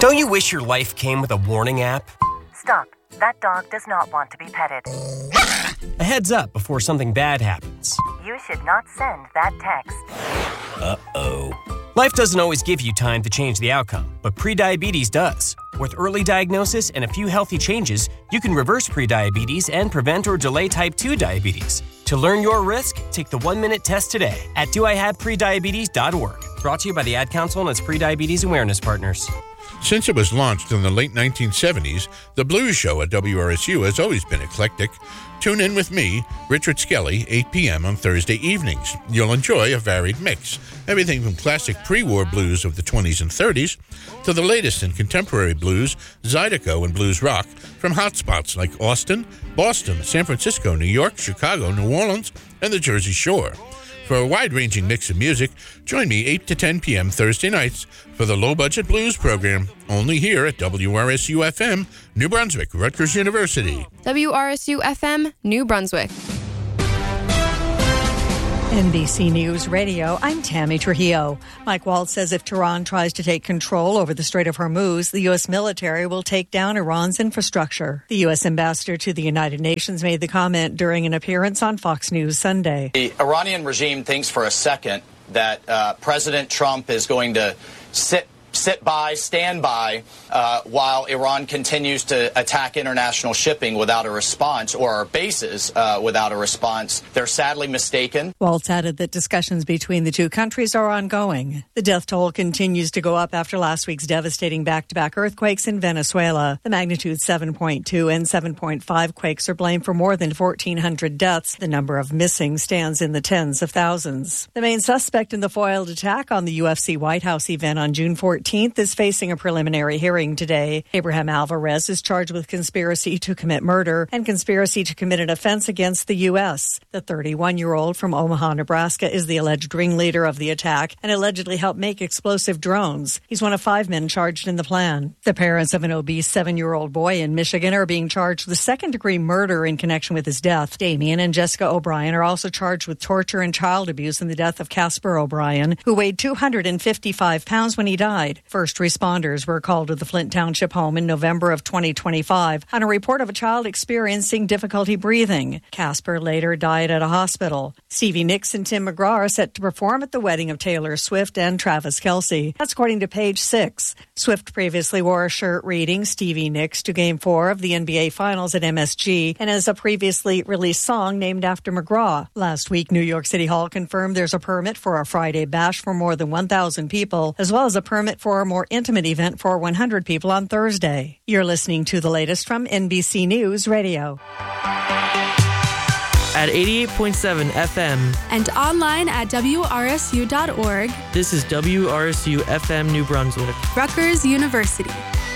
Don't you wish your life came with a warning app? Stop. That dog does not want to be petted. A heads up before something bad happens. You should not send that text. Uh-oh. Life doesn't always give you time to change the outcome, but prediabetes does. With early diagnosis and a few healthy changes, you can reverse prediabetes and prevent or delay type 2 diabetes. To learn your risk, take the 1-minute test today at doihaveprediabetes.org. Brought to you by the Ad Council and its prediabetes awareness partners. Since it was launched in the late 1970s, the Blues Show at WRSU has always been eclectic. Tune in with me, Richard Skelly, 8 p.m. on Thursday evenings. You'll enjoy a varied mix. Everything from classic pre-war blues of the 20s and 30s to the latest in contemporary blues, Zydeco, and blues rock from hotspots like Austin, Boston, San Francisco, New York, Chicago, New Orleans, and the Jersey Shore. For a wide-ranging mix of music, join me 8 to 10 p.m. Thursday nights for the Low Budget Blues program, only here at WRSU-FM, New Brunswick, Rutgers University. WRSU-FM, New Brunswick. NBC News Radio, I'm Tammy Trujillo. Mike Waltz says if Tehran tries to take control over the Strait of Hormuz, the U.S. military will take down Iran's infrastructure. The U.S. ambassador to the United Nations made the comment during an appearance on Fox News Sunday. The Iranian regime thinks for a second that President Trump is going to stand by while Iran continues to attack international shipping without a response, or our bases without a response. They're sadly mistaken. Waltz added that discussions between the two countries are ongoing. The death toll continues to go up after last week's devastating back-to-back earthquakes in Venezuela. The magnitude 7.2 and 7.5 quakes are blamed for more than 1,400 deaths. The number of missing stands in the tens of thousands. The main suspect in the foiled attack on the UFC White House event on June 14th is facing a preliminary hearing today. Abraham Alvarez is charged with conspiracy to commit murder and conspiracy to commit an offense against the U.S. The 31-year-old from Omaha, Nebraska, is the alleged ringleader of the attack and allegedly helped make explosive drones. He's one of 5 men charged in the plan. The parents of an obese 7-year-old boy in Michigan are being charged with second-degree murder in connection with his death. Damien and Jessica O'Brien are also charged with torture and child abuse in the death of Casper O'Brien, who weighed 255 pounds when he died. First responders were called to the Flint Township home in November of 2025 on a report of a child experiencing difficulty breathing. Casper later died at a hospital. Stevie Nicks and Tim McGraw are set to perform at the wedding of Taylor Swift and Travis Kelce. That's according to Page 6. Swift previously wore a shirt reading Stevie Nicks to Game 4 of the NBA Finals at MSG and has a previously released song named after McGraw. Last week, New York City Hall confirmed there's a permit for a Friday bash for more than 1,000 people, as well as a permit for a more intimate event for 100 people on Thursday. You're listening to the latest from NBC News Radio. At 88.7 FM. And online at WRSU.org. This is WRSU-FM New Brunswick. Rutgers University.